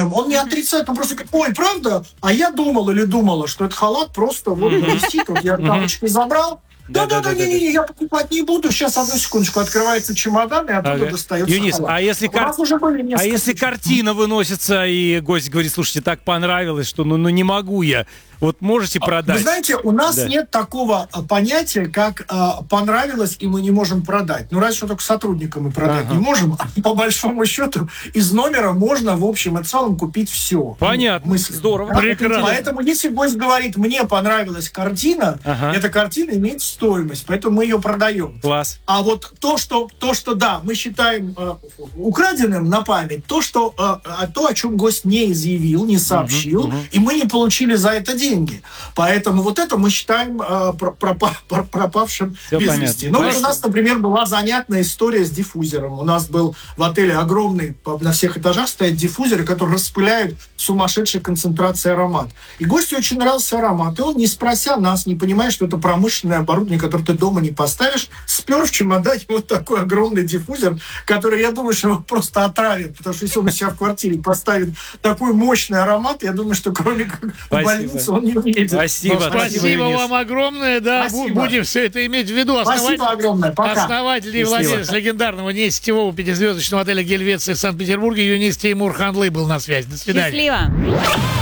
курительным, он не отрицает, он просто говорит: ой, правда? А я думал или думала, что этот халат просто вот висит, вот я тапочки забрал. Да-да-да, не-не-не, я покупать не буду. Сейчас, одну секундочку, открывается чемодан, и оттуда достается Юнис, халат. а если картина выносится, и гость говорит: слушайте, так понравилось, что ну не могу я. Вот можете продать? Вы знаете, у нас нет такого понятия, как понравилось, и мы не можем продать. Ну, разве что только сотрудникам мы продать не можем. А по большому счету из номера можно, в общем и целом, купить все. Понятно, здорово. Прекрасно. Поэтому, если гость говорит: мне понравилась картина, эта картина имеет стоимость, поэтому мы ее продаем. Класс. А вот то, что да, мы считаем украденным на память, то, о чем гость не изъявил, не сообщил, и мы не получили за это деньги. Поэтому вот это мы считаем пропавшим без вести. Ну, у нас, например, была занятная история с диффузером. У нас был в отеле огромный, на всех этажах стоят диффузеры, которые распыляют сумасшедшей концентрации аромат. И гостю очень нравился аромат. И он, не спрося нас, не понимая, что это промышленное оборудование, которое ты дома не поставишь, спер в чемодане вот такой огромный диффузер, который, я думаю, что его просто отравит. Потому что если он у себя в квартире поставит такой мощный аромат, я думаю, что кроме как в больнице он не уедет. Спасибо. Спасибо вам огромное. Да, будем все это иметь в виду. Спасибо огромное. Пока. Основатель и владелец легендарного несетевого пятизвездочного отеля «Гельвеция» в Санкт-Петербурге Юнис Теймур Хандлы был на связи. До свидания. Счастливо.